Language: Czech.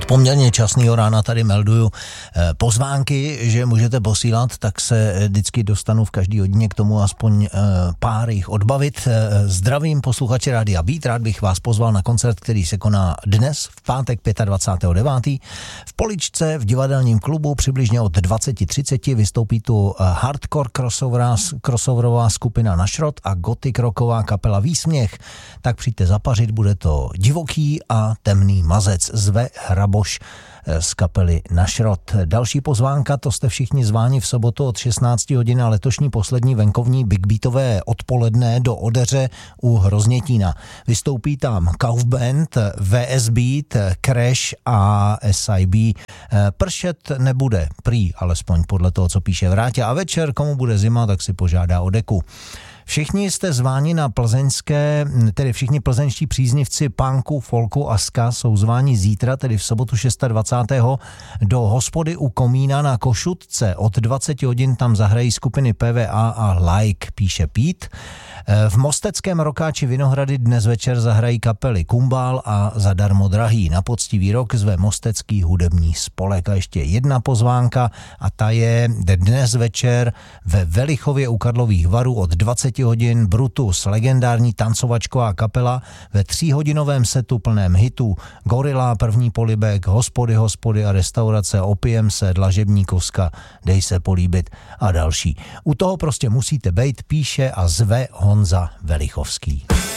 Od poměrně časného rána tady melduju pozvánky, že můžete posílat, tak se vždycky dostanu v každý hodině k tomu aspoň pár jich odbavit. Zdravím posluchače Rádia Beat, rád bych vás pozval na koncert, který se koná dnes, v pátek 25.9. v Poličce v divadelním klubu přibližně od 20:30 vystoupí tu hardcore crossoverová skupina Nashrod a gothic rocková kapela Výsměch. Tak přijďte zapařit, bude to divoký a temný mazec. Zve Hraboš z kapely Nashrod. Další pozvánka, to jste všichni zváni v sobotu od 16 hodin na letošní poslední venkovní big beatové odpoledne do Odeře u Hroznětína. Vystoupí tam Kaufband, VS Beat, Crash a SIB. Pršet nebude, prý, alespoň podle toho, co píše Vráťa, a večer, komu bude zima, tak si požádá o deku. Všichni jste zváni na plzeňské, tedy všichni plzeňští příznivci punku, folku a ska jsou zváni zítra, tedy v sobotu 26. do hospody u Komína na Košutce. Od 20 hodin tam zahrají skupiny PVA a Like, píše Pít. V mosteckém Rokáči Vinohrady dnes večer zahrají kapely Kumbál a Zadarmo drahý. Na poctivý rok zve Mostecký hudební spolek. A ještě jedna pozvánka a ta je dnes večer ve Velichově u Karlových Varů od 20 hodin Brutus, legendární tancovačková kapela ve 3hodinovém setu plném hitů Gorila, První polibek, Hospody a restaurace, Opijeme se, Dlažební koska, Dej se políbit a další. U toho prostě musíte bejt, píše a zve Honza Velichovský.